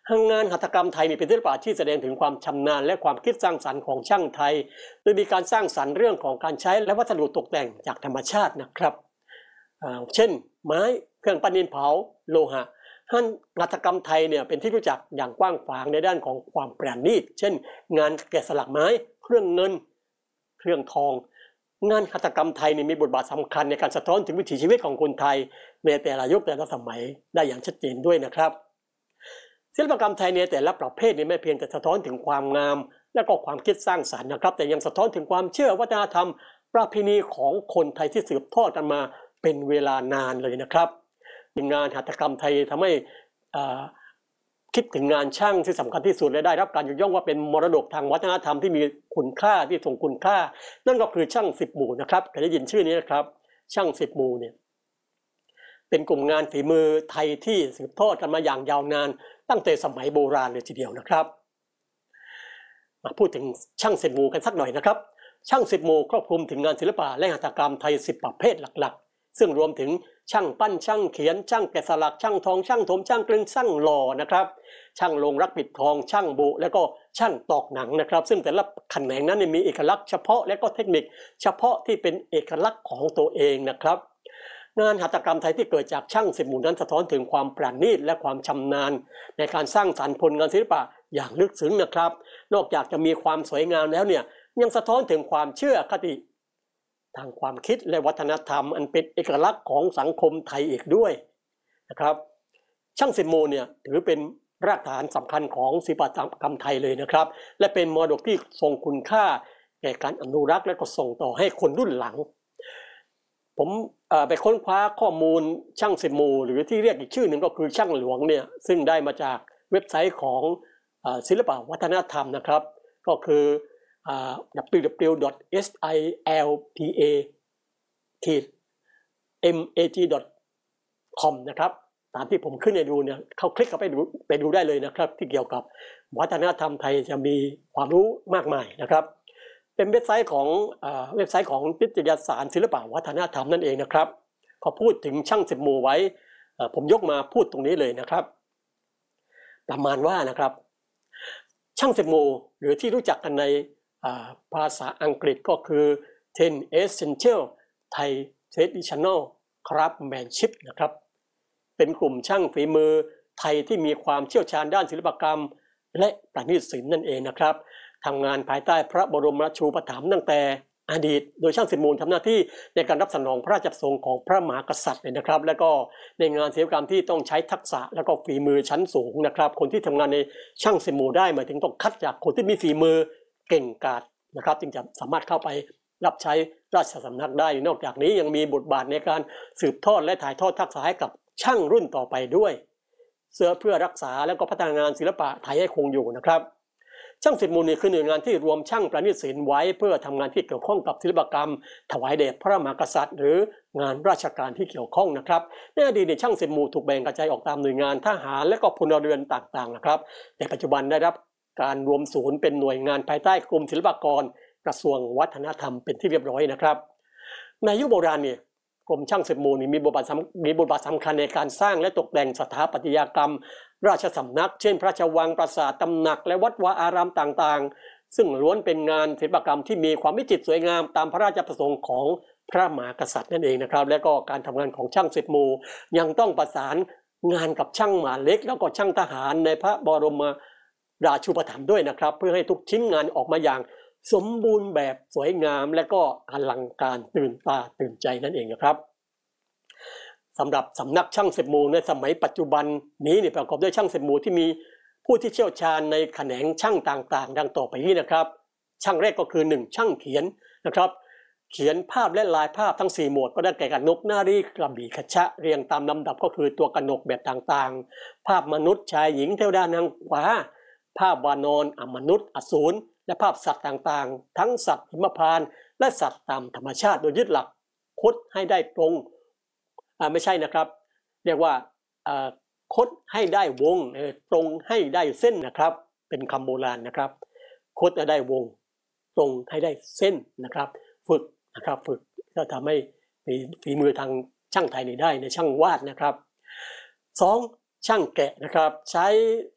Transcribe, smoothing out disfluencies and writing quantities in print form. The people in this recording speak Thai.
งานหัตถกรรมไทยเป็นศิลปะที่แสดงถึงความชำนาญและความคิดสร้างสรรค์ของช่างไทยโดยมีการสร้างสรรค์เรื่องของการใช้และวัสดุตกแต่งจากธรรมชาตินะครับเช่นไม้เครื่องประดิษฐ์เผาโลหะหัตถกรรมไทยเป็นที่รู้จักอย่างกว้างขวางในด้านของความประณีตเช่นงานแกะสลักไม้เครื่องเงินเครื่องทองงานหัตถกรรมไทยมีบทบาทสำคัญในการสะท้อนถึงวิถีชีวิตของคนไทยในแต่ละยุคแต่ละสมัยได้อย่างชัดเจนด้วยนะครับศิลปกรรมไทยในแต่ละประเภทไม่เพียงแต่สะท้อนถึงความงามและก็ความคิดสร้างสรรค์นะครับแต่ยังสะท้อนถึงความเชื่อวัฒนธรรมประเพณีของคนไทยที่สืบทอดกันมาเป็นเวลานานเลยนะครับงานหัตถกรรมไทยทำให้คิดถึงงานช่างที่สำคัญที่สุดและได้รับการยกย่องว่าเป็นมรดกทางวัฒนธรรมที่มีคุณค่าที่ทรงคุณค่านั่นก็คือช่าง10หมู่นะครับเคยได้ยินชื่อนี้นะครับช่าง10หมู่เป็นกลุ่มงานฝีมือไทยที่สืบทอดกันมาอย่างยาวนานตั้งแต่สมัยโบราณเลยทีเดียวนะครับมาพูดถึงช่าง10หมู่กันสักหน่อยนะครับช่าง10หมู่ครอบคลุมถึงงานศิลปะและหัตถกรรมไทย10ประเภทหลักๆซึ่งรวมถึงช่างปั้นช่างเขียนช่างแกะสลักช่างทองช่างถมช่างกลึงช่างหล่อนะครับช่างลงรักปิดทองช่างบุและก็ช่างตอกหนังนะครับซึ่งแต่ละแขนงนั้นมีเอกลักษณ์เฉพาะและก็เทคนิคเฉพาะที่เป็นเอกลักษณ์ของตัวเองนะครับงานหัตถกรรมไทยที่เกิดจากช่าง10หมู่นั้นสะท้อนถึงความประณีตและความชำนาญในการสร้างสรรค์ผลงานศิลปะอย่างลึกซึ้งนะครับนอกจากจะมีความสวยงามแล้วยังสะท้อนถึงความเชื่อคติทางความคิดและวัฒนธรรมอันเป็นเอกลักษณ์ของสังคมไทยอีกด้วยนะครับช่าง10หมู่ถือเป็นรากฐานสำคัญของศิลปกรรมไทยเลยนะครับและเป็นมรดกที่ทรงคุณค่าแก่การอนุรักษ์และก็ส่งต่อให้คนรุ่นหลังผมไปค้นคว้าข้อมูลช่าง10หมู่หรือที่เรียกอีกชื่อหนึ่งก็คือช่างหลวงซึ่งได้มาจากเว็บไซต์ของศิลปวัฒนธรรมนะครับก็คือ www.silpa-mag.com นะครับตามที่ผมขึ้นให้ดูเขาคลิกเข้าไปดูได้เลยนะครับที่เกี่ยวกับวัฒนธรรมไทยจะมีความรู้มากมายนะครับเป็นเว็บไซต์ของนิตยสารศิลปวัฒนธรรมนั่นเองนะครับเขาพูดถึงช่าง10หมู่ไว้ผมยกมาพูดตรงนี้เลยนะครับประมาณว่านะครับช่าง10หมู่หรือที่รู้จักกันในภาษาอังกฤษก็คือ10 Essential Thai Traditional Craftsmanship นะครับเป็นกลุ่มช่างฝีมือไทยที่มีความเชี่ยวชาญด้านศิลปกรรมและประณีตศิลป์นั่นเองนะครับทำงานภายใต้พระบรมราชูปถัมภ์ตั้งแต่อดีตโดยช่าง10หมู่ทำหน้าที่ในการรับสนองพระราชประสงค์ของพระมหากษัตริย์เลยนะครับและก็ในงานศิลปกรรมที่ต้องใช้ทักษะและก็ฝีมือชั้นสูงนะครับคนที่ทำงานในช่าง10หมู่ได้หมายถึงต้องคัดจากคนที่มีฝีมือเก่งกาจนะครับจึงจะสามารถเข้าไปรับใช้ราชสำนักได้นอกจากนี้ยังมีบทบาทในการสืบทอดและถ่ายทอดทักษะให้กับช่างรุ่นต่อไปด้วยเพื่อรักษาและก็พัฒนางานศิลปะไทยให้คงอยู่นะครับช่าง10หมู่คือหน่วยงานที่รวมช่างประณีตศิลป์ไว้เพื่อทำงานที่เกี่ยวข้องกับศิลปกรรมถวายแด่พระมหากษัตริย์หรืองานราชการที่เกี่ยวข้องนะครับในอดีตช่าง10หมู่ถูกแบ่งกระจายออกตามหน่วยงานทหารและก็พลเรือนต่างๆนะครับแต่ปัจจุบันได้รับการรวมศูนย์เป็นหน่วยงานภายใต้กรมศิลปากรกระทรวงวัฒนธรรมเป็นที่เรียบร้อยนะครับในยุคโบราณกรมช่าง10หมู่มีบทบาทสำคัญในการสร้างและตกแต่งสถาปัตยกรรมราชสำนักเช่นพระราชวังปราสาทตำหนักและวัดวาอารามต่างๆซึ่งล้วนเป็นงานศิลปกรรมที่มีความวิจิตรสวยงามตามพระราชประสงค์ของพระมหากษัตริย์นั่นเองนะครับและก็การทำงานของช่าง10หมู่ยังต้องประสานงานกับช่างหมากเล็กแล้วก็ช่างทหารในพระบรมราชูปถัมภ์ด้วยนะครับเพื่อให้ทุกชิ้นงานออกมาอย่างสมบูรณ์แบบสวยงามและก็อลังการตื่นตาตื่นใจนั่นเองนะครับสำหรับสำนักช่าง10หมู่ในสมัยปัจจุบันนี้ประกอบด้วยช่าง10หมู่ที่มีผู้ที่เชี่ยวชาญในแขนงช่างต่างๆดังต่อไปนี้นะครับช่างแรกก็คือ1ช่างเขียนนะครับเขียนภาพและลายภาพทั้ง4หมวดก็ได้แก่กนกนารีกระบี่ขชะเรียงตามลำดับก็คือตัวกนกแบบต่างๆภาพมนุษย์ชายหญิงเทวดานางฟ้าภาพวานอนมนุษย์อสูรและภาพสัตว์ต่างๆทั้งสัตว์หิมพานต์และสัตว์ตามธรรมชาติโดยยึดหลักคดให้ได้ตรงไม่ใช่นะครับเรียกว่าคดให้ได้วงตรงให้ได้เส้นนะครับเป็นคำโบราณนะครับคดให้ได้วงตรงให้ได้เส้นนะครับฝึกก็ทำให้ฝีมือทางช่างไทยได้ในช่างวาดนะครับ2ช่างแกะนะครับใช้